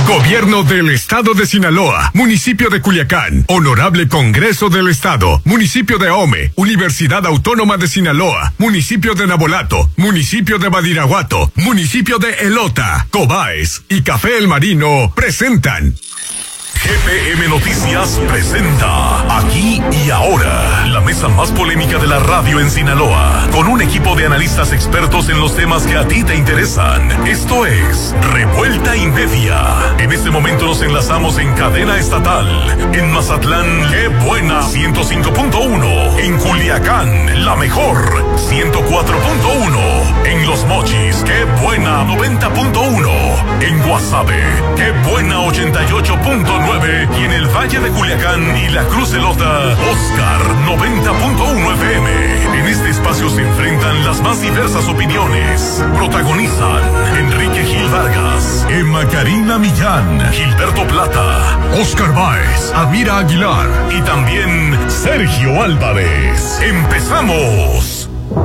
Gobierno del Estado de Sinaloa, Municipio de Culiacán, Honorable Congreso del Estado, Municipio de Ahome, Universidad Autónoma de Sinaloa, Municipio de Nabolato, Municipio de Badiraguato, Municipio de Elota, Cobaes y Café El Marino presentan. GPM Noticias presenta Aquí y Ahora, la mesa más polémica de la radio en Sinaloa, con un equipo de analistas expertos en los temas que a ti te interesan. Esto es Revuelta y Media. En este momento nos enlazamos en cadena estatal. En Mazatlán, Qué Buena 105.1. En Culiacán, La Mejor 104.1. En Los Mochis, Qué Buena 90.1. En Guasave, Qué Buena 88.9. Y en el Valle de Culiacán y la Cruz de Lota, Oscar 90.1 FM. En este espacio se enfrentan las más diversas opiniones. Protagonizan Enrique Gil Vargas, Emma Karina Millán, Gilberto Plata, Oscar Báez, Amira Aguilar y también Sergio Álvarez. ¡Empezamos!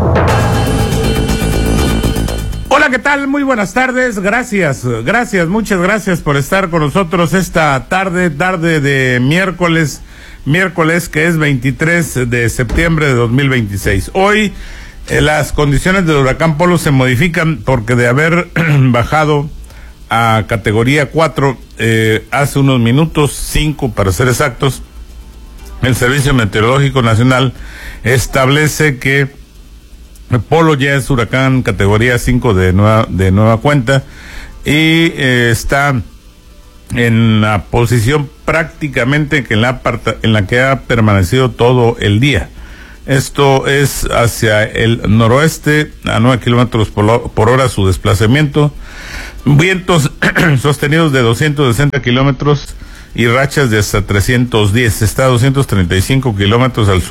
Hola, ¿qué tal? Muy buenas tardes, muchas gracias por estar con nosotros esta tarde de miércoles que es 23 de septiembre de 2026. Hoy las condiciones del huracán Polo se modifican porque de haber bajado a categoría 4 hace unos minutos, 5 para ser exactos, el Servicio Meteorológico Nacional establece que Polo ya es huracán categoría 5 de nueva cuenta y está en la posición prácticamente en la que ha permanecido todo el día. Esto es hacia el noroeste, a 9 kilómetros por hora su desplazamiento, vientos sostenidos de 260 kilómetros y rachas de hasta 310, está a 235 kilómetros al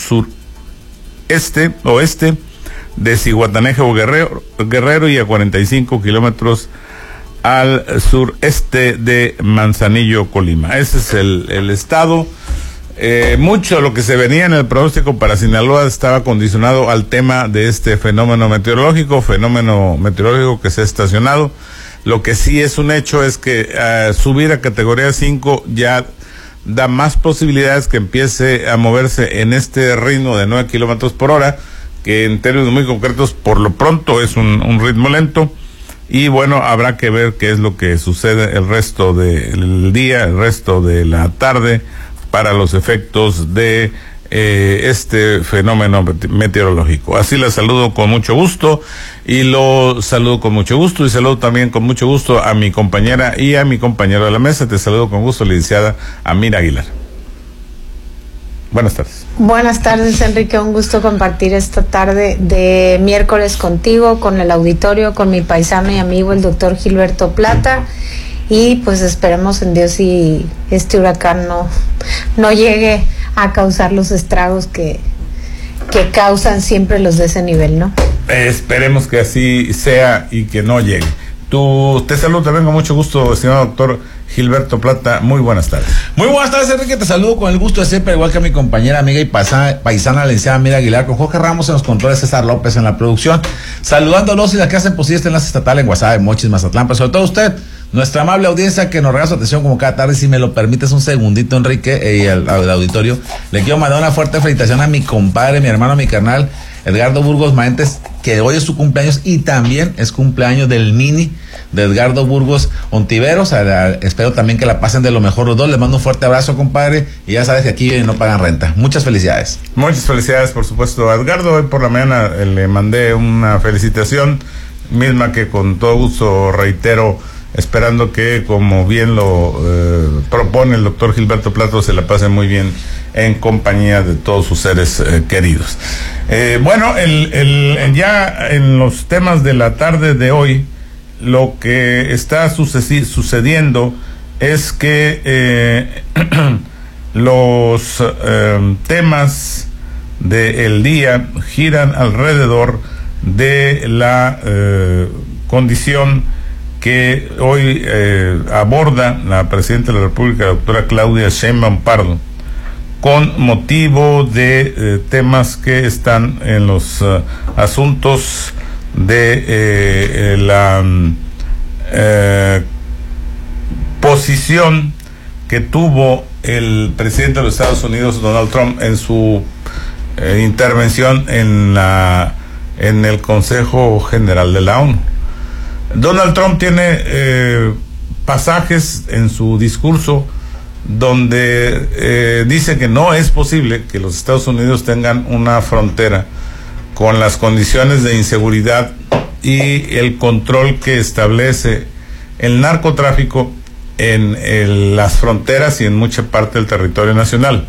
oeste de Zihuatanejo Guerrero y a 45 kilómetros al sureste de Manzanillo, Colima. Ese es el estado. Mucho de lo que se venía en el pronóstico para Sinaloa estaba condicionado al tema de este fenómeno meteorológico que se ha estacionado. Lo que sí es un hecho es que subir a categoría 5 ya da más posibilidades que empiece a moverse en este ritmo de 9 kilómetros por hora, que en términos muy concretos por lo pronto es un ritmo lento, y bueno, habrá que ver qué es lo que sucede el resto del día, el resto de la tarde, para los efectos de este fenómeno meteorológico. Así la saludo con mucho gusto, y saludo también con mucho gusto a mi compañera y a mi compañero de la mesa. Te saludo con gusto, licenciada Amira Aguilar. Buenas tardes. Buenas tardes, Enrique. Un gusto compartir esta tarde de miércoles contigo, con el auditorio, con mi paisano y amigo, el doctor Gilberto Plata. Y pues esperemos en Dios y este huracán no llegue a causar los estragos que causan siempre los de ese nivel, ¿no? Esperemos que así sea y que no llegue. Te saludo también con mucho gusto, estimado doctor Gilberto Plata. Muy buenas tardes. Muy buenas tardes, Enrique. Te saludo con el gusto de siempre, igual que a mi compañera, amiga y paisana, la licenciada Amira Aguilar, con Jorge Ramos en los controles, César López en la producción. Saludándolos y las que hacen posible este enlace estatal en Guasave, Mochis, Mazatlán, pero sobre todo usted, nuestra amable audiencia que nos regala su atención como cada tarde. Si me lo permites un segundito, Enrique, y al auditorio, le quiero mandar una fuerte felicitación a mi compadre, mi hermano, mi carnal, Edgardo Burgos Maentes, que hoy es su cumpleaños y también es cumpleaños del Mini de Edgardo Burgos Ontiveros. Espero también que la pasen de lo mejor los dos. Les mando un fuerte abrazo, compadre, y ya sabes que aquí no pagan renta. Muchas felicidades. Muchas felicidades, por supuesto, a Edgardo. Hoy por la mañana le mandé una felicitación, misma que con todo gusto reitero, esperando que, como bien lo propone el doctor Gilberto Plato, se la pase muy bien en compañía de todos sus seres queridos. Bueno, ya en los temas de la tarde de hoy, lo que está sucediendo es que los temas del día giran alrededor de la condición que hoy aborda la presidenta de la República, doctora Claudia Sheinbaum Pardo, con motivo de temas que están en los asuntos de la posición que tuvo el presidente de los Estados Unidos, Donald Trump, en su intervención en el Consejo General de la ONU. Donald Trump tiene pasajes en su discurso donde dice que no es posible que los Estados Unidos tengan una frontera con las condiciones de inseguridad y el control que establece el narcotráfico en las fronteras y en mucha parte del territorio nacional.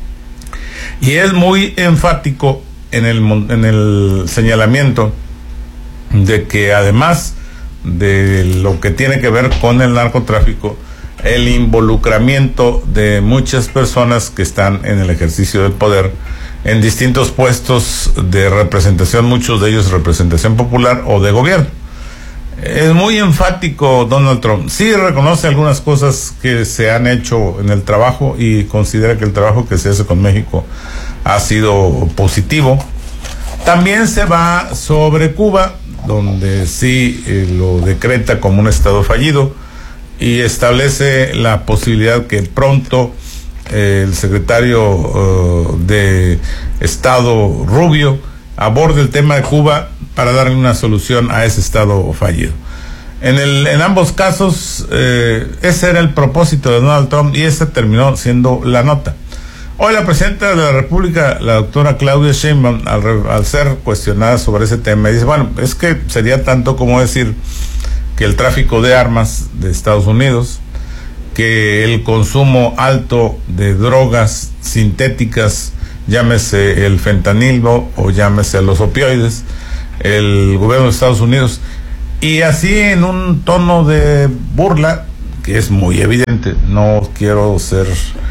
Y es muy enfático en el señalamiento de que además de lo que tiene que ver con el narcotráfico, el involucramiento de muchas personas que están en el ejercicio del poder en distintos puestos de representación, muchos de ellos representación popular o de gobierno. Es muy enfático Donald Trump. Sí reconoce algunas cosas que se han hecho en el trabajo y considera que el trabajo que se hace con México ha sido positivo. También se va sobre Cuba, donde sí lo decreta como un estado fallido y establece la posibilidad que pronto el secretario de Estado Rubio aborde el tema de Cuba para darle una solución a ese estado fallido. En ambos casos, ese era el propósito de Donald Trump y esa terminó siendo la nota. Hoy la presidenta de la República, la doctora Claudia Sheinbaum, al ser cuestionada sobre ese tema, dice, bueno, es que sería tanto como decir que el tráfico de armas de Estados Unidos, que el consumo alto de drogas sintéticas, llámese el fentanilo o llámese los opioides, el gobierno de Estados Unidos, y así en un tono de burla, que es muy evidente, no quiero ser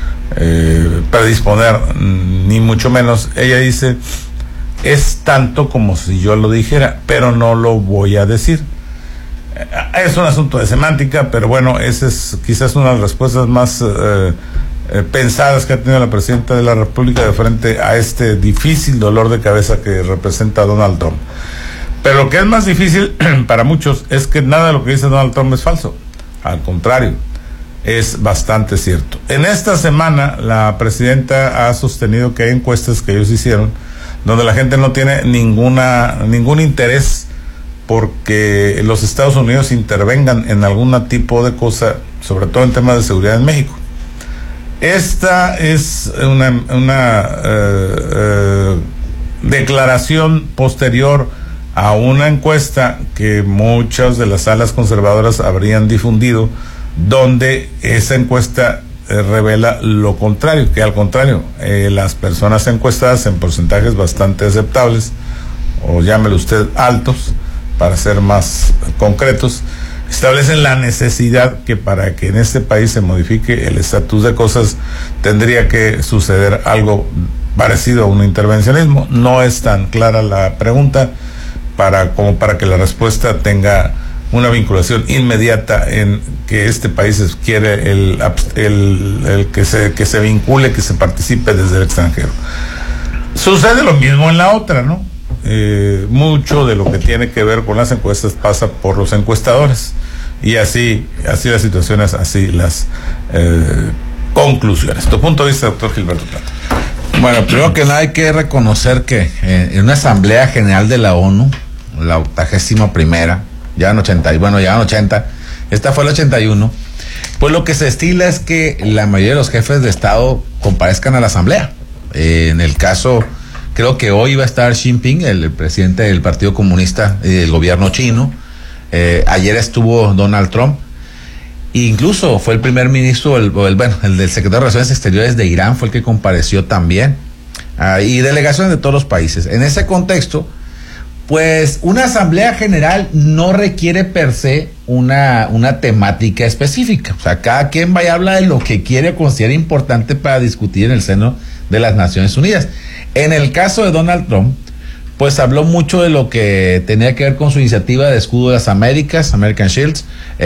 predisponer ni mucho menos, ella dice, es tanto como si yo lo dijera, pero no lo voy a decir. Es un asunto de semántica, pero bueno, esa es quizás una de las respuestas más pensadas que ha tenido la presidenta de la República de frente a este difícil dolor de cabeza que representa Donald Trump. Pero lo que es más difícil para muchos es que nada de lo que dice Donald Trump es falso. Al contrario, es bastante cierto. En esta semana la presidenta ha sostenido que hay encuestas que ellos hicieron donde la gente no tiene ningún interés porque los Estados Unidos intervengan en algún tipo de cosa, sobre todo en temas de seguridad en México. Esta es una declaración posterior a una encuesta que muchas de las salas conservadoras habrían difundido, donde esa encuesta revela lo contrario, que al contrario, las personas encuestadas en porcentajes bastante aceptables, o llámelo usted altos, para ser más concretos, establecen la necesidad que para que en este país se modifique el estatus de cosas tendría que suceder algo parecido a un intervencionismo. No es tan clara la pregunta como para que la respuesta tenga una vinculación inmediata en que este país quiere el que se vincule, que se participe desde el extranjero. Sucede lo mismo en la otra, ¿no? Mucho de lo que tiene que ver con las encuestas pasa por los encuestadores y así las situaciones, así las conclusiones. Tu punto de vista, doctor Gilberto Plata. Bueno, primero que nada hay que reconocer que en una asamblea general de la ONU, la 81ª, ya en 80, esta fue la 81, pues lo que se estila es que la mayoría de los jefes de Estado comparezcan a la asamblea. En el caso, creo que hoy va a estar Xi Jinping, el presidente del Partido Comunista y del gobierno chino. Ayer estuvo Donald Trump. Incluso fue el primer ministro, el del secretario de Relaciones Exteriores de Irán, fue el que compareció también. Y delegaciones de todos los países. En ese contexto, pues una asamblea general no requiere per se una temática específica. O sea, cada quien vaya a hablar de lo que quiere o considera importante para discutir en el seno de las Naciones Unidas. En el caso de Donald Trump, pues habló mucho de lo que tenía que ver con su iniciativa de escudo de las Américas, American Shields,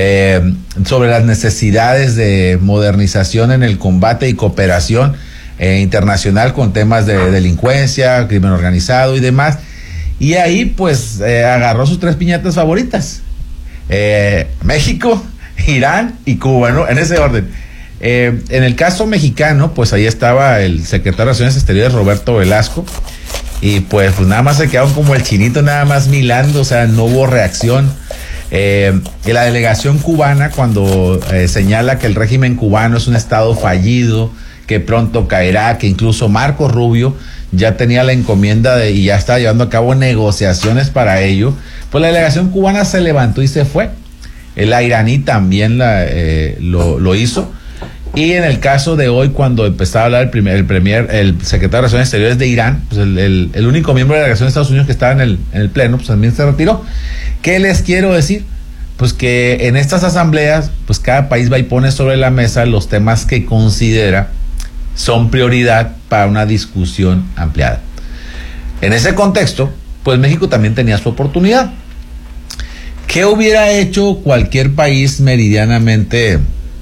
sobre las necesidades de modernización en el combate y cooperación internacional con temas de delincuencia, crimen organizado y demás. Y ahí pues agarró sus 3 piñatas favoritas: México, Irán y Cuba, ¿no? En ese orden. En el caso mexicano, pues ahí estaba el secretario de Relaciones Exteriores, Roberto Velasco, y pues nada más se quedaron como el chinito, nada más milando, o sea, no hubo reacción. La delegación cubana, cuando señala que el régimen cubano es un estado fallido, que pronto caerá, que incluso Marco Rubio ya tenía la encomienda y ya estaba llevando a cabo negociaciones para ello, pues la delegación cubana se levantó y se fue. La iraní también lo hizo. Y en el caso de hoy, cuando empezaba a hablar el secretario de Relaciones Exteriores de Irán, pues el único miembro de la delegación de Estados Unidos que estaba en el pleno, pues también se retiró. ¿Qué les quiero decir? Pues que en estas asambleas, pues cada país va y pone sobre la mesa los temas que considera son prioridad para una discusión ampliada. En ese contexto, pues México también tenía su oportunidad. ¿Qué hubiera hecho cualquier país meridianamente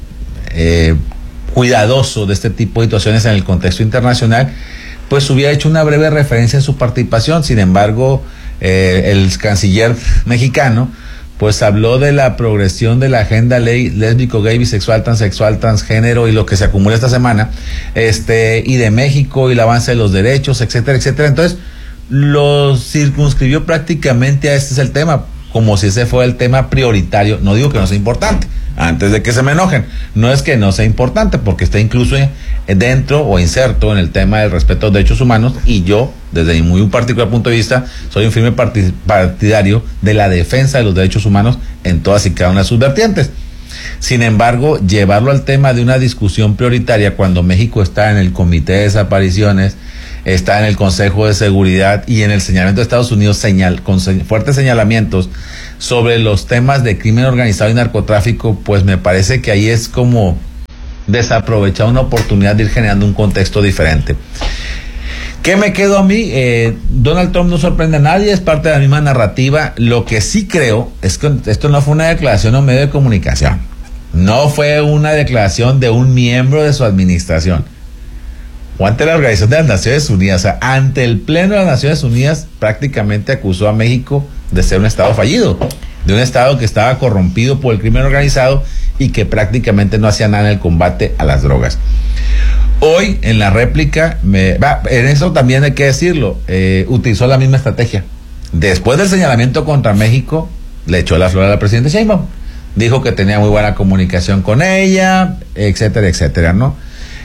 cuidadoso de este tipo de situaciones en el contexto internacional? Pues hubiera hecho una breve referencia a su participación. Sin embargo, el canciller mexicano pues habló de la progresión de la agenda lésbico, gay, bisexual, transexual, transgénero y lo que se acumula esta semana, y de México y el avance de los derechos, etcétera, etcétera. Entonces, lo circunscribió prácticamente a este es el tema, como si ese fuera el tema prioritario. No digo que no sea importante, antes de que se me enojen, no es que no sea importante, porque está incluso dentro o inserto en el tema del respeto a los derechos humanos, y yo, desde mi muy particular punto de vista, soy un firme partidario de la defensa de los derechos humanos en todas y cada una de sus vertientes. Sin embargo, llevarlo al tema de una discusión prioritaria cuando México está en el Comité de Desapariciones, está en el Consejo de Seguridad y en el señalamiento de Estados Unidos con fuertes señalamientos sobre los temas de crimen organizado y narcotráfico, pues me parece que ahí es como desaprovechar una oportunidad de ir generando un contexto diferente. ¿Qué me quedo a mí? Donald Trump no sorprende a nadie, es parte de la misma narrativa. Lo que sí creo es que esto no fue una declaración a un medio de comunicación, no fue una declaración de un miembro de su administración, o ante la Organización de las Naciones Unidas, o sea, ante el Pleno de las Naciones Unidas, prácticamente acusó a México de ser un estado fallido, de un estado que estaba corrompido por el crimen organizado y que prácticamente no hacía nada en el combate a las drogas. Hoy, en la réplica, en eso también hay que decirlo, utilizó la misma estrategia. Después del señalamiento contra México, le echó la flor a la presidenta Sheinbaum. Dijo que tenía muy buena comunicación con ella, etcétera, etcétera, ¿no?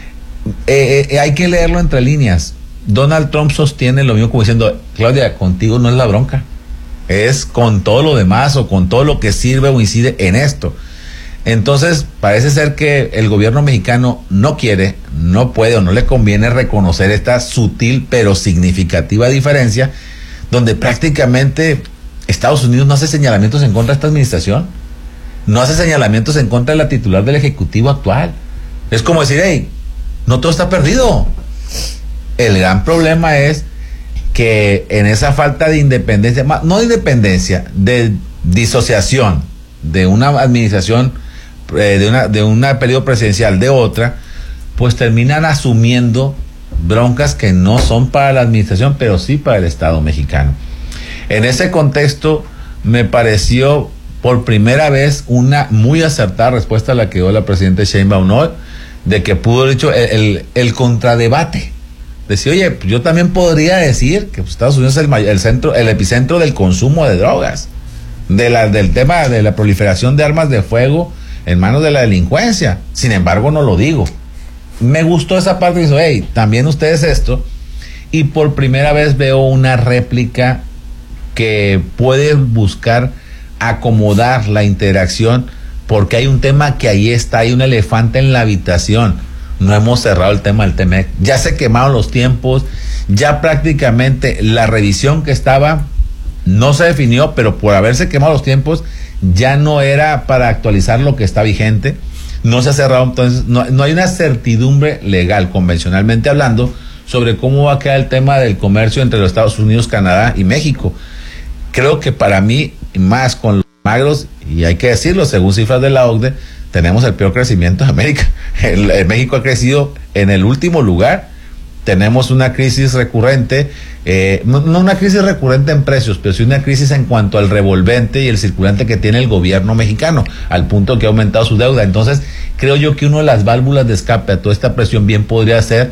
Hay que leerlo entre líneas. Donald Trump sostiene lo mismo como diciendo, Claudia, contigo no es la bronca, es con todo lo demás o con todo lo que sirve o incide en esto. Entonces parece ser que el gobierno mexicano no quiere, no puede o no le conviene reconocer esta sutil pero significativa diferencia, donde prácticamente Estados Unidos no hace señalamientos en contra de esta administración, no hace señalamientos en contra de la titular del Ejecutivo actual. Es como decir, hey, no todo está perdido. El gran problema es que en esa falta de independencia, no de independencia, de disociación de una administración, de una periodo presidencial de otra, pues terminan asumiendo broncas que no son para la administración, pero sí para el Estado mexicano. En ese contexto, me pareció por primera vez una muy acertada respuesta a la que dio la presidenta Sheinbaum hoy, de que pudo haber hecho el contradebate. Decir, oye, yo también podría decir que Estados Unidos es el epicentro del consumo de drogas, del tema de la proliferación de armas de fuego en manos de la delincuencia. Sin embargo, no lo digo. Me gustó esa parte, dijo, hey, también ustedes esto. Y por primera vez veo una réplica que puede buscar acomodar la interacción, porque hay un tema que ahí está, hay un elefante en la habitación. No hemos cerrado el tema del TEMEC, ya se quemaron los tiempos, ya prácticamente la revisión que estaba no se definió, pero por haberse quemado los tiempos ya no era para actualizar lo que está vigente, no se ha cerrado. Entonces no hay una certidumbre legal, convencionalmente hablando, sobre cómo va a quedar el tema del comercio entre los Estados Unidos, Canadá y México. Creo que para mí, más con los magros, y hay que decirlo, según cifras de la OCDE, tenemos el peor crecimiento de América. México ha crecido en el último lugar tenemos una crisis recurrente, no una crisis recurrente en precios, pero sí una crisis en cuanto al revolvente y el circulante que tiene el gobierno mexicano, al punto que ha aumentado su deuda. Entonces, creo yo que una de las válvulas de escape a toda esta presión bien podría ser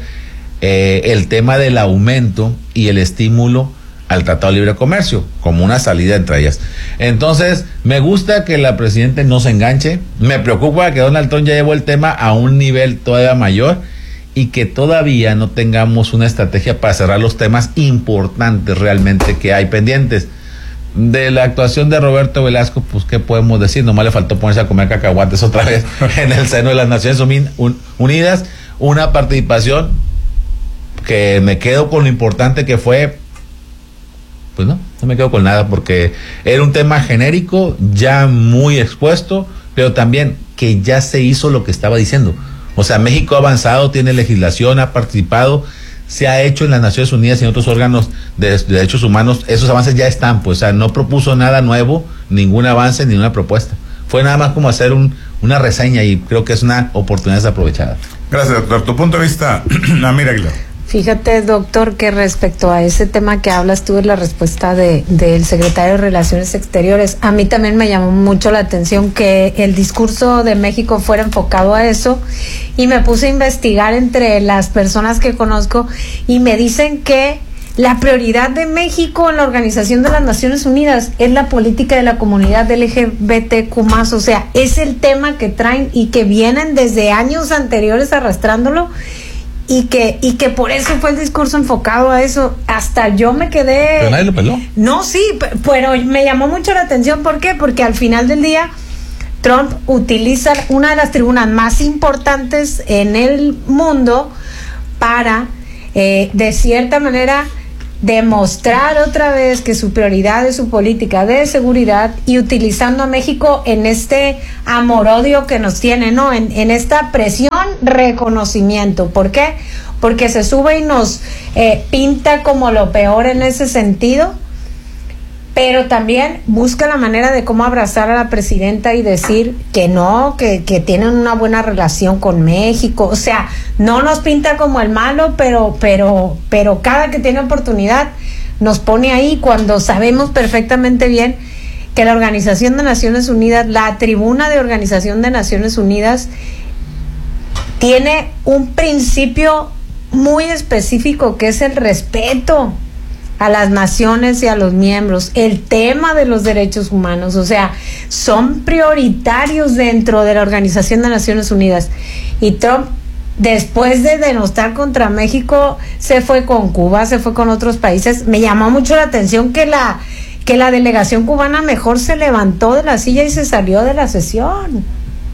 el tema del aumento y el estímulo al Tratado de Libre Comercio, como una salida entre ellas. Entonces, me gusta que la presidenta no se enganche, me preocupa que Donald Trump ya llevó el tema a un nivel todavía mayor, y que todavía no tengamos una estrategia para cerrar los temas importantes realmente que hay pendientes. De la actuación de Roberto Velasco, pues qué podemos decir, nomás le faltó ponerse a comer cacahuates otra vez en el seno de las Naciones Unidas, una participación que me quedo con lo importante que fue. Pues no me quedo con nada, porque era un tema genérico, ya muy expuesto, pero también que ya se hizo lo que estaba diciendo. O sea, México ha avanzado, tiene legislación, ha participado, se ha hecho en las Naciones Unidas y en otros órganos de derechos humanos, esos avances ya están, pues, o sea, no propuso nada nuevo, ningún avance, ninguna propuesta. Fue nada más como hacer una reseña, y creo que es una oportunidad desaprovechada. Gracias, doctor. Tu punto de vista, Amira Aguilar. Fíjate, doctor, que respecto a ese tema que hablas tú de la respuesta del secretario de Relaciones Exteriores, a mí también me llamó mucho la atención que el discurso de México fuera enfocado a eso, y me puse a investigar entre las personas que conozco y me dicen que la prioridad de México en la Organización de las Naciones Unidas es la política de la comunidad LGBTQ+, o sea, es el tema que traen y que vienen desde años anteriores arrastrándolo. Y que por eso fue el discurso enfocado a eso. Hasta yo me quedé. Pero nadie lo peló. No, sí, pero me llamó mucho la atención. ¿Por qué? Porque al final del día Trump utiliza una de las tribunas más importantes en el mundo para, de cierta manera, demostrar otra vez que su prioridad es su política de seguridad, y utilizando a México en este amor-odio que nos tiene, ¿no? En esta presión, reconocimiento. ¿Por qué? Porque se sube y nos pinta como lo peor en ese sentido, pero también busca la manera de cómo abrazar a la presidenta y decir que no, que tienen una buena relación con México. O sea, no nos pinta como el malo, pero cada que tiene oportunidad nos pone ahí, cuando sabemos perfectamente bien que la Organización de Naciones Unidas, la tribuna de Organización de Naciones Unidas, tiene un principio muy específico, que es el respeto a las naciones y a los miembros, el tema de los derechos humanos. O sea, son prioritarios dentro de la Organización de Naciones Unidas. Y Trump, después de denostar contra México, se fue con Cuba, se fue con otros países. Me llamó mucho la atención que la delegación cubana mejor se levantó de la silla y se salió de la sesión.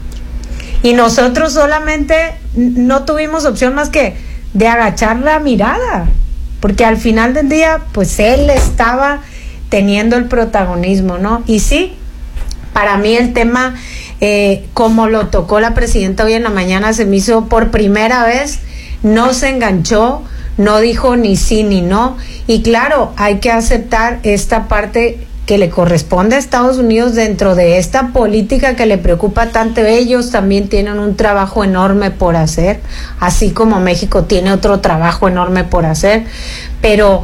Y nosotros solamente no tuvimos opción más que de agachar la mirada, porque al final del día, pues él estaba teniendo el protagonismo, ¿no? Y sí, para mí el tema, como lo tocó la presidenta hoy en la mañana, se me hizo por primera vez, no se enganchó, no dijo ni sí ni no. Y claro, hay que aceptar esta parte que le corresponde a Estados Unidos dentro de esta política que le preocupa tanto. Ellos también tienen un trabajo enorme por hacer, así como México tiene otro trabajo enorme por hacer, pero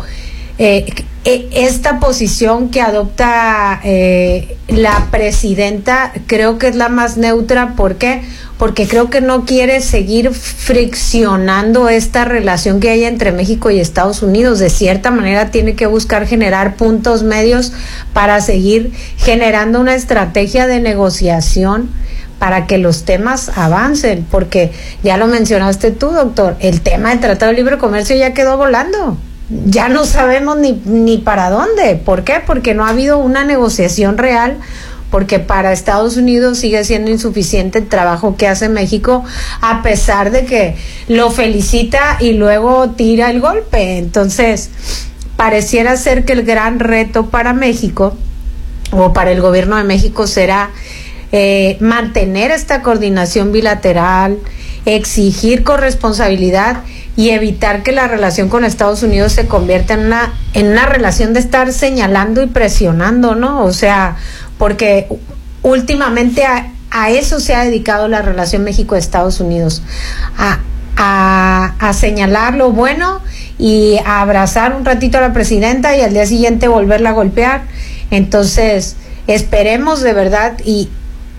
esta posición que adopta la presidenta creo que es la más neutra. ¿Por qué? Porque creo que no quiere seguir friccionando esta relación que hay entre México y Estados Unidos. De cierta manera tiene que buscar generar puntos medios para seguir generando una estrategia de negociación para que los temas avancen, porque ya lo mencionaste tú, doctor, el tema del Tratado de Libre Comercio ya quedó volando. Ya no sabemos ni para dónde. ¿Por qué? Porque no ha habido una negociación real, porque para Estados Unidos sigue siendo insuficiente el trabajo que hace México, a pesar de que lo felicita y luego tira el golpe. Entonces, pareciera ser que el gran reto para México, o para el gobierno de México, será mantener esta coordinación bilateral, exigir corresponsabilidad y evitar que la relación con Estados Unidos se convierta en una relación de estar señalando y presionando, ¿no? O sea, porque últimamente a eso se ha dedicado la relación México-Estados Unidos, a señalar lo bueno y a abrazar un ratito a la presidenta y al día siguiente volverla a golpear. Entonces, esperemos de verdad y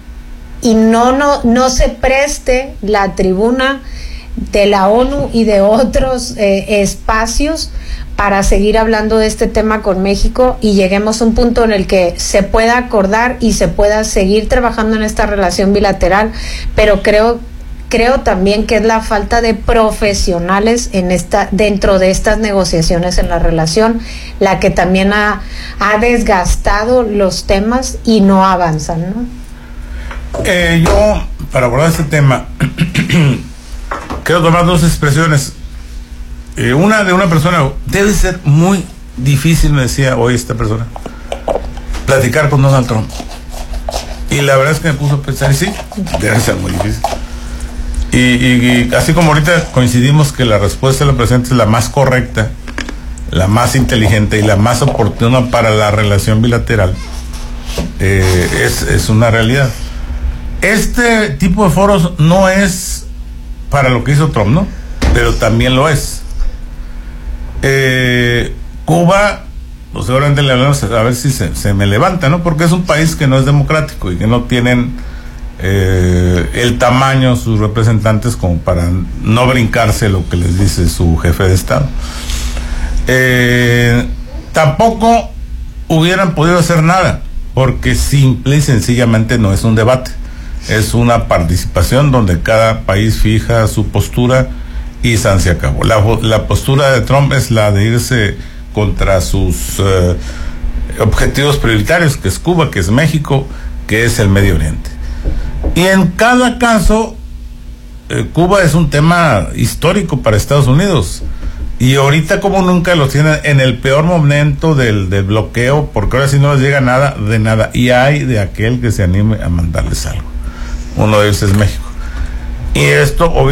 no se preste la tribuna de la ONU y de otros espacios para seguir hablando de este tema con México y lleguemos a un punto en el que se pueda acordar y se pueda seguir trabajando en esta relación bilateral, pero creo también que es la falta de profesionales dentro de estas negociaciones en la relación la que también ha desgastado los temas y no avanzan, ¿no? Yo, para abordar este tema, quiero tomar dos expresiones. Una de una persona, debe ser muy difícil, me decía hoy esta persona, platicar con Donald Trump. Y la verdad es que me puso a pensar, y sí, debe ser muy difícil. Y así como ahorita coincidimos que la respuesta de la presidenta es la más correcta, la más inteligente y la más oportuna para la relación bilateral, es una realidad. Este tipo de foros no es para lo que hizo Trump, ¿no? Pero también lo es. Cuba, pues seguramente le hablamos a ver si se me levanta, ¿no? Porque es un país que no es democrático y que no tienen el tamaño sus representantes como para no brincarse lo que les dice su jefe de Estado. Tampoco hubieran podido hacer nada, porque simple y sencillamente no es un debate, es una participación donde cada país fija su postura y se acabó. La postura de Trump es la de irse contra sus objetivos prioritarios, que es Cuba, que es México, que es el Medio Oriente. Y en cada caso, Cuba es un tema histórico para Estados Unidos. Y ahorita como nunca lo tienen en el peor momento del bloqueo, porque ahora sí no les llega nada de nada. Y hay de aquel que se anime a mandarles algo. Uno de ellos es México. Y esto obviamente